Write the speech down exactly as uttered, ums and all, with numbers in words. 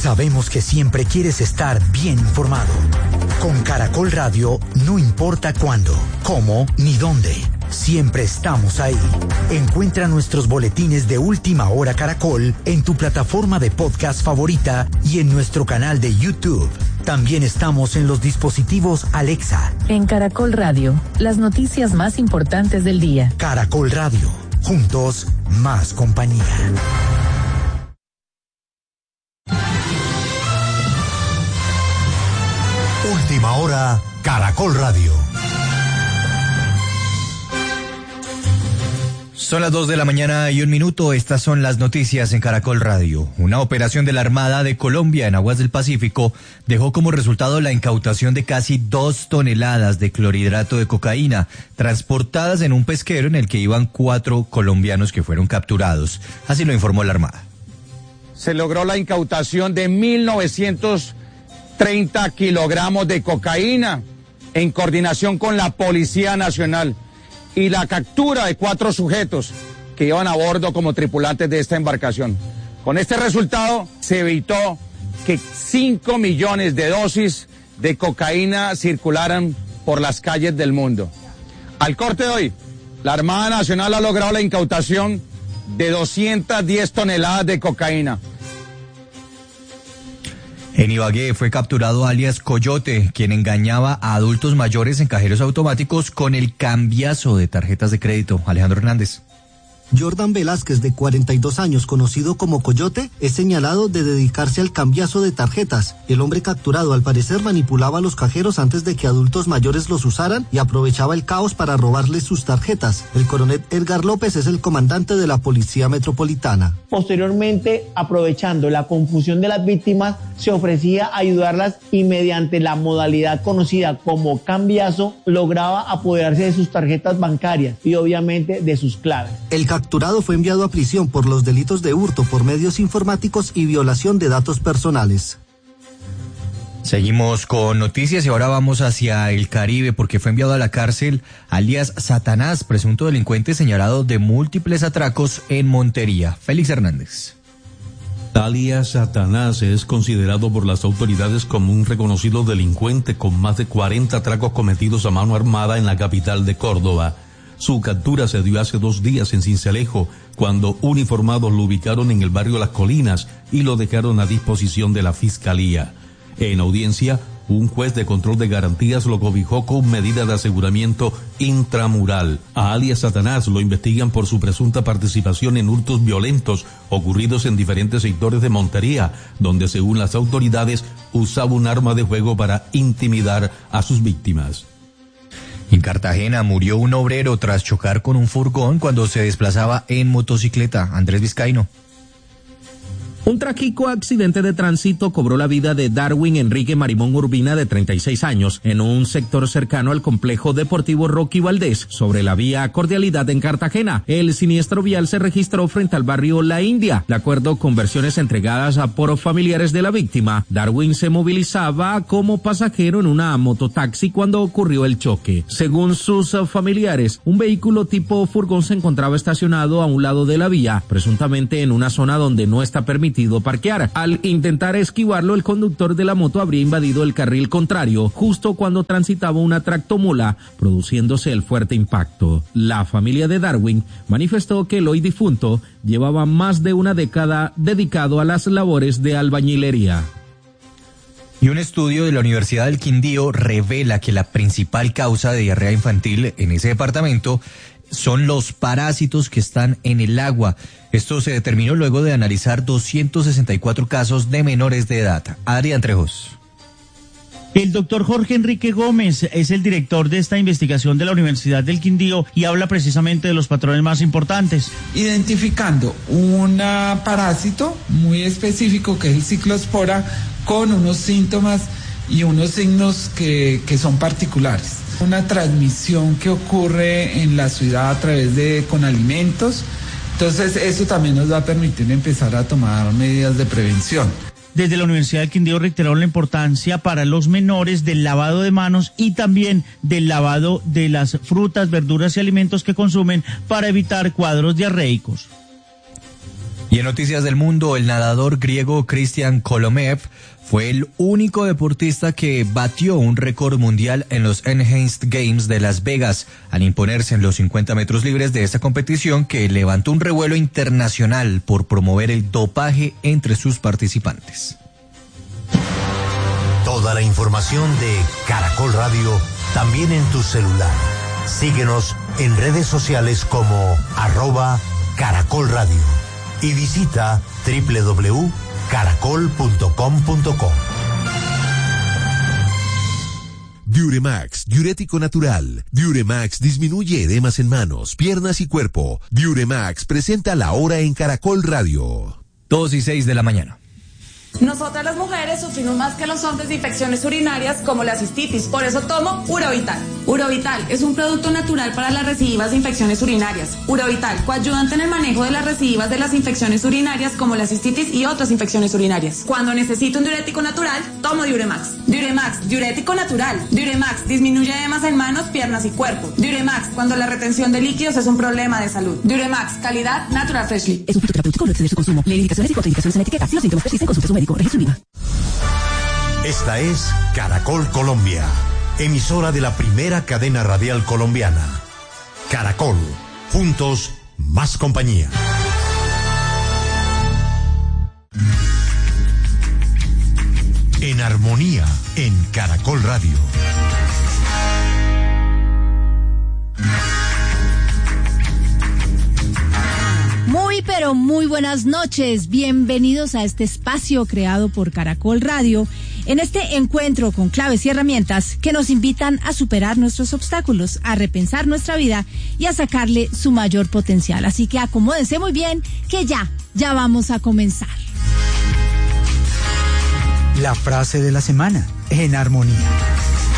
Sabemos que siempre quieres estar bien informado. Con Caracol Radio, no importa cuándo, cómo ni dónde. Siempre estamos ahí. Encuentra nuestros boletines de Última Hora Caracol en tu plataforma de podcast favorita y en nuestro canal de YouTube. También estamos en los dispositivos Alexa. En Caracol Radio, las noticias más importantes del día. Caracol Radio, juntos, más compañía. Última Hora, Caracol Radio. Son las dos de la mañana y un minuto. Estas son las noticias en Caracol Radio. Una operación de la Armada de Colombia en aguas del Pacífico dejó como resultado la incautación de casi dos toneladas de clorhidrato de cocaína, transportadas en un pesquero en el que iban cuatro colombianos que fueron capturados. Así lo informó la Armada. Se logró la incautación de mil novecientos treinta kilogramos de cocaína en coordinación con la Policía Nacional y la captura de cuatro sujetos que iban a bordo como tripulantes de esta embarcación. Con este resultado se evitó que cinco millones de dosis de cocaína circularan por las calles del mundo. Al corte de hoy, la Armada Nacional ha logrado la incautación de doscientas diez toneladas de cocaína. En Ibagué fue capturado alias Coyote, quien engañaba a adultos mayores en cajeros automáticos con el cambiazo de tarjetas de crédito. Alejandro Hernández. Jordan Velázquez, de cuarenta y dos años, conocido como Coyote, es señalado de dedicarse al cambiazo de tarjetas. El hombre capturado, al parecer, manipulaba a los cajeros antes de que adultos mayores los usaran y aprovechaba el caos para robarles sus tarjetas. El coronel Edgar López es el comandante de la Policía Metropolitana. Posteriormente, aprovechando la confusión de las víctimas, se ofrecía ayudarlas y mediante la modalidad conocida como cambiazo, lograba apoderarse de sus tarjetas bancarias y obviamente de sus claves. El capturado fue enviado a prisión por los delitos de hurto por medios informáticos y violación de datos personales. Seguimos con noticias y ahora vamos hacia el Caribe porque fue enviado a la cárcel alias Satanás, presunto delincuente señalado de múltiples atracos en Montería. Félix Hernández. Alias Satanás es considerado por las autoridades como un reconocido delincuente con más de cuarenta atracos cometidos a mano armada en la capital de Córdoba. Su captura se dio hace dos días en Sincelejo, cuando uniformados lo ubicaron en el barrio Las Colinas y lo dejaron a disposición de la Fiscalía. En audiencia, un juez de control de garantías lo cobijó con medida de aseguramiento intramural. A alias Satanás lo investigan por su presunta participación en hurtos violentos ocurridos en diferentes sectores de Montería, donde según las autoridades usaba un arma de fuego para intimidar a sus víctimas. En Cartagena murió un obrero tras chocar con un furgón cuando se desplazaba en motocicleta. Andrés Vizcaíno. Un trágico accidente de tránsito cobró la vida de Darwin Enrique Marimón Urbina, de treinta y seis años, en un sector cercano al complejo deportivo Rocky Valdés, sobre la vía Cordialidad en Cartagena. El siniestro vial se registró frente al barrio La India. De acuerdo con versiones entregadas por familiares de la víctima, Darwin se movilizaba como pasajero en una mototaxi cuando ocurrió el choque. Según sus familiares, un vehículo tipo furgón se encontraba estacionado a un lado de la vía, presuntamente en una zona donde no está permitido parquear. Al intentar esquivarlo, el conductor de la moto habría invadido el carril contrario justo cuando transitaba una tractomula, produciéndose el fuerte impacto. La familia de Darwin manifestó que el hoy difunto llevaba más de una década dedicado a las labores de albañilería. Y un estudio de la Universidad del Quindío revela que la principal causa de diarrea infantil en ese departamento son los parásitos que están en el agua. Esto se determinó luego de analizar doscientos sesenta y cuatro casos de menores de edad. Adrián Trejos. El doctor Jorge Enrique Gómez es el director de esta investigación de la Universidad del Quindío y habla precisamente de los patrones más importantes. Identificando un parásito muy específico que es el ciclospora con unos síntomas y unos signos que, que son particulares. Una transmisión que ocurre en la ciudad a través de con alimentos. Entonces eso también nos va a permitir empezar a tomar medidas de prevención. Desde la Universidad del Quindío reiteraron la importancia para los menores del lavado de manos y también del lavado de las frutas, verduras y alimentos que consumen para evitar cuadros diarreicos. Y en noticias del mundo, el nadador griego Christian Kolomev fue el único deportista que batió un récord mundial en los Enhanced Games de Las Vegas al imponerse en los cincuenta metros libres de esta competición, que levantó un revuelo internacional por promover el dopaje entre sus participantes. Toda la información de Caracol Radio también en tu celular. Síguenos en redes sociales como arroba Caracol Radio y visita doble u doble u doble u punto caracol punto com punto co. Diuremax, diurético natural. Diuremax disminuye edemas en manos, piernas y cuerpo. Diuremax presenta la hora en Caracol Radio. Dos y seis de la mañana. Nosotras las mujeres sufrimos más que los hombres de infecciones urinarias como la cistitis, por eso tomo Urovital. Urovital es un producto natural para las recidivas de infecciones urinarias. Urovital, coayudante en el manejo de las recidivas de las infecciones urinarias como la cistitis y otras infecciones urinarias. Cuando necesito un diurético natural, tomo Diuremax. Diuremax, diurético natural. Diuremax disminuye edemas en manos, piernas y cuerpo. Diuremax, cuando la retención de líquidos es un problema de salud. Diuremax, calidad Natural Freshly. Es un fitoterapéutico, no exceder su consumo. Lee indicaciones y contraindicaciones en etiqueta. Si los síntomas persisten, consulte a su médico. Esta es Caracol Colombia, emisora de la primera cadena radial colombiana. Caracol, juntos, más compañía. En armonía, en Caracol Radio. Muy pero muy buenas noches, bienvenidos a este espacio creado por Caracol Radio, en este encuentro con claves y herramientas que nos invitan a superar nuestros obstáculos, a repensar nuestra vida y a sacarle su mayor potencial. Así que acomódense muy bien, que ya, ya vamos a comenzar. La frase de la semana, en armonía.